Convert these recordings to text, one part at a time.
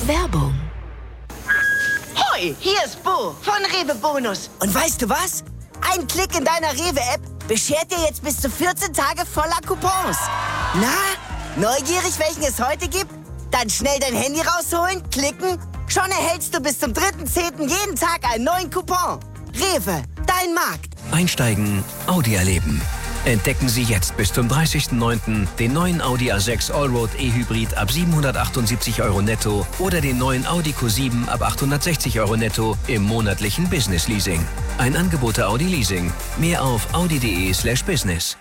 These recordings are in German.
Werbung. Hoi, hier ist Bo von Rewe Bonus. Und weißt du was? Ein Klick in deiner Rewe-App beschert dir jetzt bis zu 14 Tage voller Coupons. Na, neugierig, welchen es heute gibt? Dann schnell dein Handy rausholen, klicken. Schon erhältst du bis zum 3.10. jeden Tag einen neuen Coupon. Rewe, dein Markt. Einsteigen, Audi erleben. Entdecken Sie jetzt bis zum 30.09. den neuen Audi A6 Allroad E-Hybrid ab 778 € netto oder den neuen Audi Q7 ab 860 € netto im monatlichen Business Leasing. Ein Angebot der Audi Leasing. Mehr auf audi.de/business.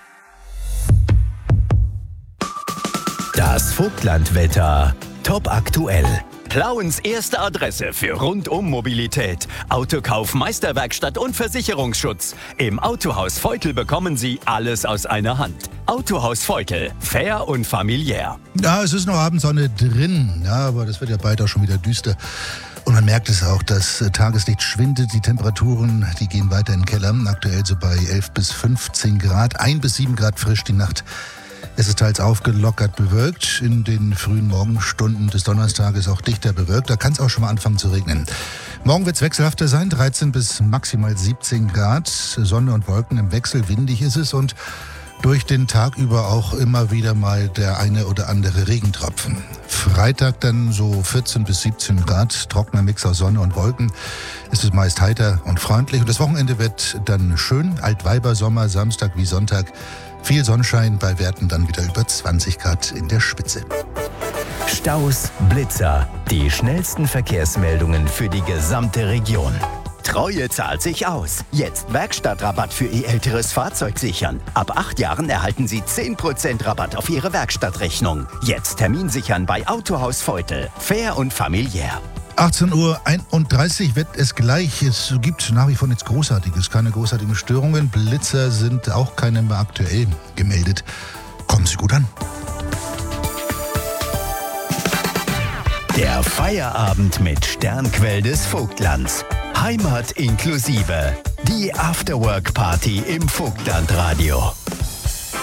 Das Vogtlandwetter. Top aktuell. Plauens erste Adresse für Rundum-Mobilität. Autokauf, Meisterwerkstatt und Versicherungsschutz. Im Autohaus Feutel bekommen Sie alles aus einer Hand. Autohaus Feutel. Fair und familiär. Ja, es ist noch Abendsonne drin, ja, aber das wird ja bald auch schon wieder düster. Und man merkt es auch, das Tageslicht schwindet, die Temperaturen, die gehen weiter in den Keller. Aktuell so bei 11 bis 15 Grad, 1 bis 7 Grad frisch die Nacht. Es ist teils aufgelockert bewölkt. In den frühen Morgenstunden des Donnerstages auch dichter bewölkt. Da kann es auch schon mal anfangen zu regnen. Morgen wird es wechselhafter sein, 13 bis maximal 17 Grad. Sonne und Wolken im Wechsel, windig ist es und durch den Tag über auch immer wieder mal der eine oder andere Regentropfen. Freitag dann so 14 bis 17 Grad, trockener Mix aus Sonne und Wolken. Es ist meist heiter und freundlich. Und das Wochenende wird dann schön, Altweibersommer, Samstag wie Sonntag. Viel Sonnenschein, bei Werten dann wieder über 20 Grad in der Spitze. Staus, Blitzer. Die schnellsten Verkehrsmeldungen für die gesamte Region. Treue zahlt sich aus. Jetzt Werkstattrabatt für Ihr älteres Fahrzeug sichern. Ab 8 Jahren erhalten Sie 10% Rabatt auf Ihre Werkstattrechnung. Jetzt Termin sichern bei Autohaus Feutel. Fair und familiär. 18:31 Uhr wird es gleich. Es gibt nach wie vor nichts Großartiges, keine großartigen Störungen. Blitzer sind auch keine mehr aktuell gemeldet. Kommen Sie gut an. Der Feierabend mit Sternquell des Vogtlands. Heimat inklusive. Die Afterwork-Party im Vogtlandradio.